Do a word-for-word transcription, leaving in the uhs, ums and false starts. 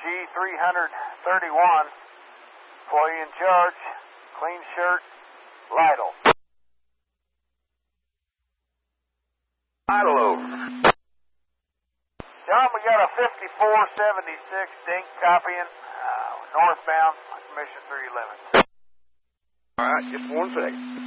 G three thirty-one. Employee in charge. Clean shirt. Lytle. Lytle over. John, we got a fifty-four seventy-six Dink copying. Uh, northbound. Commission three eleven. All right, just one second.